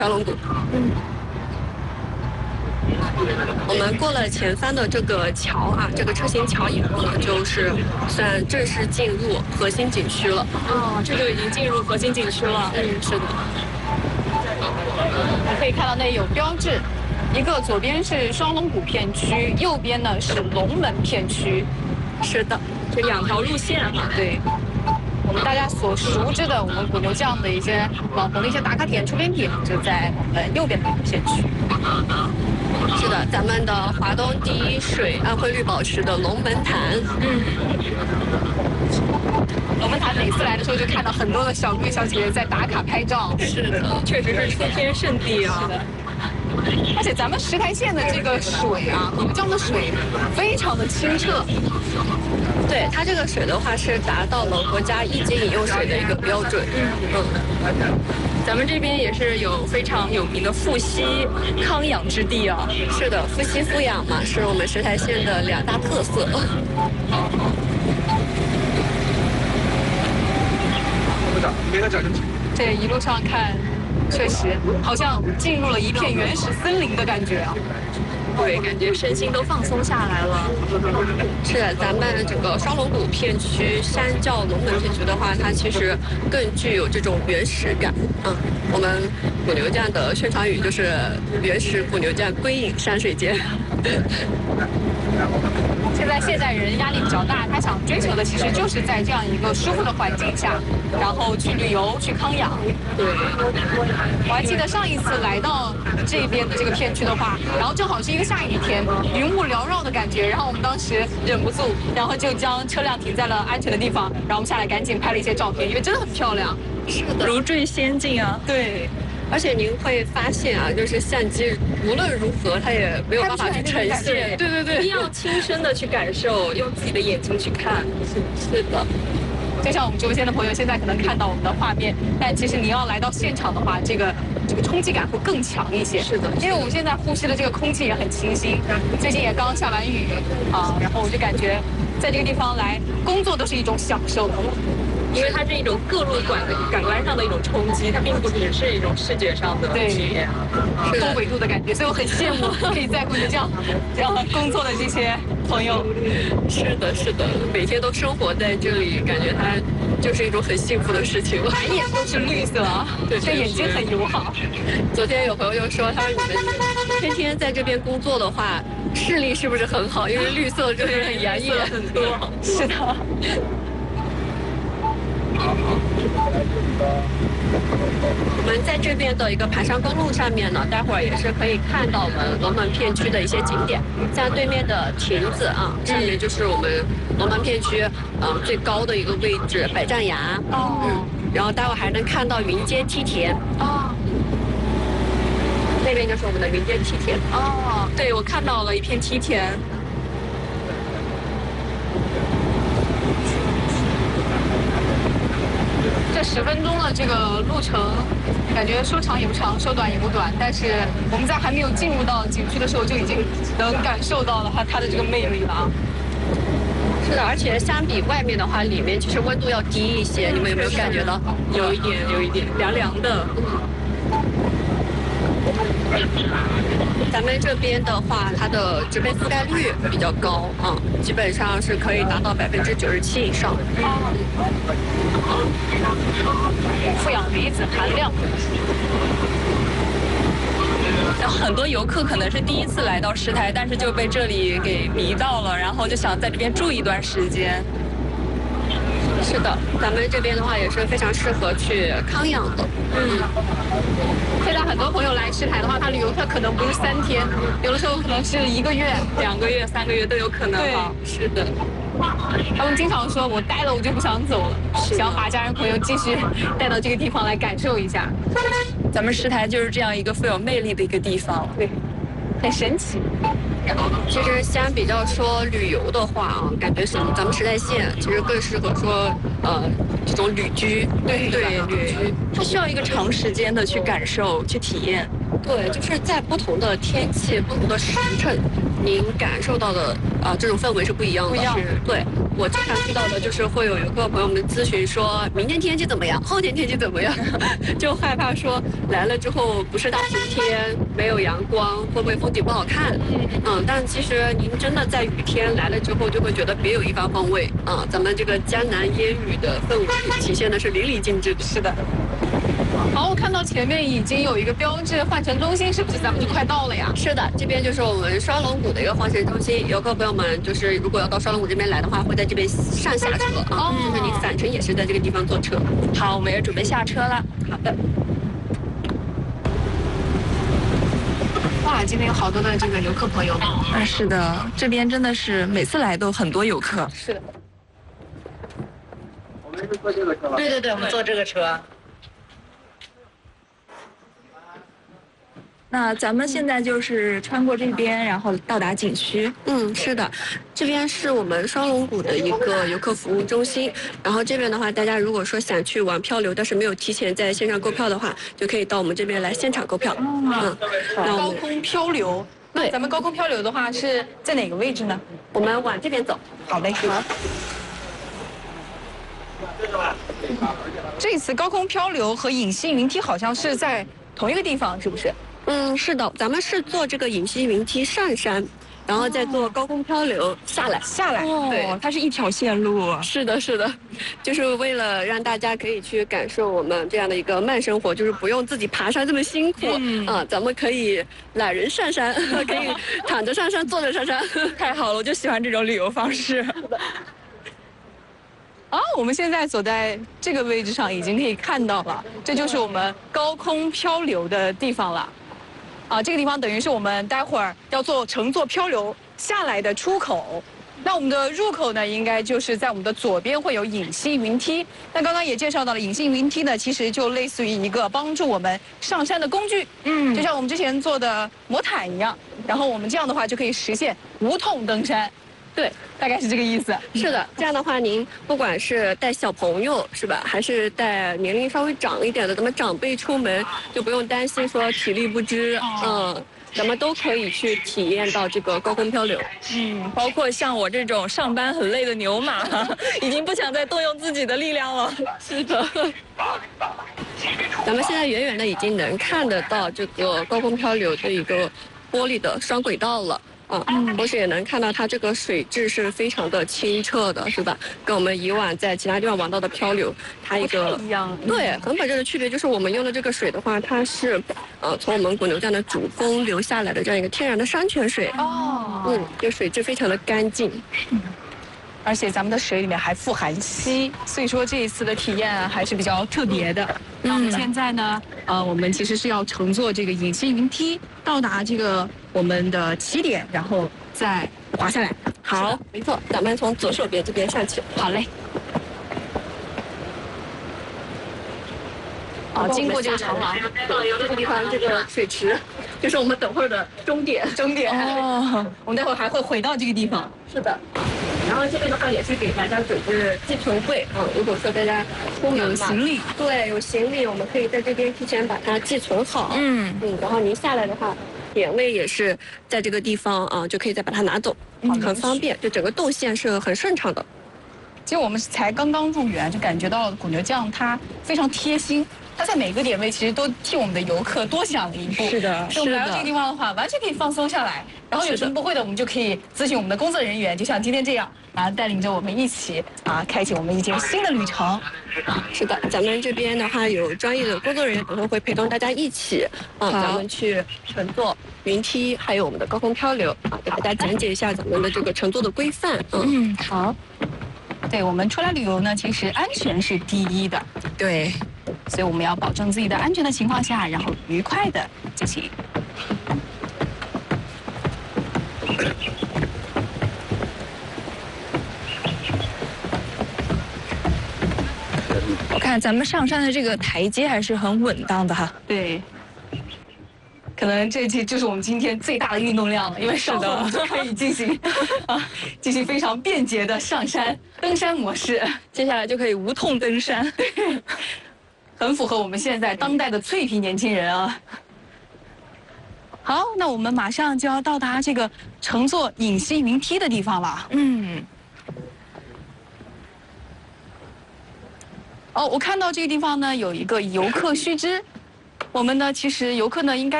小龙谷。我们过了前方的这个桥啊，这个车行桥以后呢，就是算正式进入核心景区了。 哦，这就已经进入核心景区了。 是的。 我可以看到那有标志，一个左边是双龙谷片区，右边呢是龙门片区。 是的， 这2条路线哈。对。我们大家所熟知的我们鼓牛酱的一些网红的一些打卡点、出片点，就在我们右边的片区。 是的，咱们的华东第一水安徽绿宝石的龙门潭。 龙门潭每次来的时候就看到很多的小哥哥小姐姐在打卡拍照。 是的，确实是出片圣地啊。 是的。而且咱们石台县的这个水啊，鼓牛江的水非常的清澈。 对，它这个水的话是达到了国家1级饮用水的一个标准。 咱们这边也是有非常有名的富硒康养之地啊。 是的，富硒富氧嘛，是我们石台县的2大特色。 这一路上看，确实好像进入了一片原始森林的感觉啊。 对，感觉身心都放松下来了。是的，咱们这个双龙谷片区相较龙门片区的话，它其实更具有这种原始感。我们鼓牛酱的宣传语就是“原始鼓牛酱归隐山水间”。 现在现代人压力比较大，他想追求的其实就是在这样一个舒服的环境下，然后去旅游、去康养。 对， 我还记得上一次来到这边的这个片区的话，然后正好是一个下雨天，云雾缭绕的感觉，然后我们当时忍不住，然后就将车辆停在了安全的地方，然后我们下来赶紧拍了一些照片，因为真的很漂亮。 是的， 如坠仙境啊！对。 而且您会发现啊，就是相机无论如何，它也没有办法去呈现。 对对对， 一定要亲身的去感受，用自己的眼睛去看。是的。 就像我们直播间的朋友现在可能看到我们的画面，但其实你要来到现场的话，这个冲击感会更强一些。 是的， 因为我们现在呼吸的这个空气也很清新，最近也刚下完雨啊，然后我就感觉在这个地方来工作都是一种享受。 因为它是一种各路感官上的一种冲击，它并不只是一种视觉上的体验， 多维度的感觉，所以我很羡慕可以在鼓牛酱这样工作的这些朋友。 是的，是的，每天都生活在这里，感觉它就是一种很幸福的事情。 满眼都是绿色啊，对眼睛很友好。 昨天有朋友就说，他说你们天天在这边工作的话，视力是不是很好？因为绿色真的很养眼很多。 是的。 我们在这边的一个盘山公路上面呢，待会儿也是可以看到我们龙门片区的一些景点，像对面的亭子啊，上面就是我们龙门片区最高的一个位置百丈崖。然后待会儿还能看到云间梯田。那边就是我们的云间梯田。 对，我看到了一片梯田。这10分钟的这个路程，感觉说长也不长，说短也不短。但是我们在还没有进入到景区的时候，就已经能感受到了它的这个魅力了啊！ 是的，而且相比外面的话，里面其实温度要低一些。你们有没有感觉到？ 有一点凉凉的。 咱们这边的话，它的植被覆盖率比较高基本上是可以达到97%以上。 负氧离子含量。很多游客可能是第一次来到石台，但是就被这里给迷到了，然后就想在这边住一段时间。 是的，咱们这边的话也是非常适合去康养的。 现在很多朋友来石台的话，他旅游他可能不是3天，有的时候可能是1个月、2个月、3个月都有可能。 对，是的。 他们经常说，我待了我就不想走了，想要把家人朋友继续带到这个地方来感受一下。咱们石台就是这样一个富有魅力的一个地方，对，很神奇。 其实相比较说旅游的话感觉咱们石台县其实更适合说这种旅居。 对，旅居，它需要一个长时间的去感受、去体验。 对，就是在不同的天气、不同的时辰，您感受到的这种氛围是不一样的。对， 我经常遇到的就是会有游客朋友们咨询说，明天天气怎么样，后天天气怎么样，就害怕说来了之后不是大晴天，没有阳光，会不会风景不好看？但其实您真的在雨天来了之后，就会觉得别有一番风味啊！咱们这个江南烟雨的氛围体现的是淋漓尽致。 是的。好，我看到前面已经有一个标志换乘中心，是不是咱们就快到了呀？ 是的，这边就是我们双龙谷的一个换乘中心，游客朋友们就是如果要到双龙谷这边来的话，会在这边上下车啊，就是你返程也是在这个地方坐车。 好，我们也准备下车了。 好的。 哇，今天有好多的这个游客朋友们。 是的，这边真的是每次来都很多游客。 是的。 我们是坐这个车吧？ 对，我们坐这个车。那咱们现在就是穿过这边，然后到达景区。 是的，这边是我们双龙谷的一个游客服务中心。然后这边的话，大家如果说想去玩漂流，但是没有提前在线上购票的话，就可以到我们这边来现场购票。 高空漂流。 对， 咱们高空漂流的话是在哪个位置呢？ 我们往这边走。 好嘞。好。这次高空漂流和隐形云梯好像是在同一个地方，是不是？ 是的，咱们是坐这个隐形云梯上山，然后再坐高空漂流下来。 对，它是一条线路。 是的，就是为了让大家可以去感受我们这样的一个慢生活，就是不用自己爬山这么辛苦咱们可以懒人上山，可以躺着上山，坐着上山。 太好了，我就喜欢这种旅游方式。 我们现在走在这个位置上，已经可以看到了，这就是我们高空漂流的地方了。这个地方等于是我们待会儿要乘坐漂流下来的出口。那我们的入口呢，应该就是在我们的左边会有隐形云梯。那刚刚也介绍到了，隐形云梯呢，其实就类似于一个帮助我们上山的工具。就像我们之前做的魔毯一样。然后我们这样的话就可以实现无痛登山。对，大概是这个意思。 是的，这样的话，您不管是带小朋友是吧，还是带年龄稍微长一点的咱们长辈出门，就不用担心说体力不支。咱们都可以去体验到这个高空漂流。 包括像我这种上班很累的牛马，已经不想再动用自己的力量了。 是的。咱们现在远远的已经能看得到这个高空漂流的一个玻璃的双轨道了。同时也能看到它这个水质是非常的清澈的，是吧？跟我们以往在其他地方玩到的漂流，它一个不一样。 对，很本质的区别就是我们用的这个水的话，它是从我们滚流站的主峰流下来的这样一个天然的山泉水。这水质非常的干净。 而且咱们的水里面还富含硒，所以说这一次的体验还是比较特别的。那我们现在呢，我们其实是要乘坐这个隐形云梯到达这个我们的起点，然后再滑下来。 好，没错，咱们从左手边这边上去。 好嘞。经过这个长廊， 这个地方这个水池，就是我们等会儿的终点。 我们待会儿还会回到这个地方。 是的。然后这边的话也是给大家准备寄存柜。如果说大家出门有行李， 对，有行李，我们可以在这边提前把它寄存好。然后您下来的话，点位也是在这个地方就可以再把它拿走，很方便，就整个动线是很顺畅的。 其实我们才刚刚入园，就感觉到滚牛匠他非常贴心。他在每个点位其实都替我们的游客多想了一步。 是的， 所以我们来到这个地方的话，完全可以放松下来。然后有什么不会的，我们就可以咨询我们的工作人员，就像今天这样，然后带领着我们一起开启我们一件新的旅程。 是的，咱们这边的话有专业的工作人员，等会会陪同大家一起咱们去乘坐云梯，还有我们的高空漂流给大家讲解一下咱们的这个乘坐的规范。 好。对，我们出来旅游呢，其实安全是第一的。 对。 所以我们要保证自己的安全的情况下，然后愉快的进行。 我看咱们上山的这个台阶还是很稳当的哈。 对。可能这期就是我们今天最大的运动量了，因为稍后我们就可以进行非常便捷的上山登山模式， 接下来就可以无痛登山。 对。很符合我们现在当代的脆皮年轻人啊！好，那我们马上就要到达这个乘坐隐形云梯的地方了。 哦，我看到这个地方呢有一个游客须知，我们呢其实游客呢应该。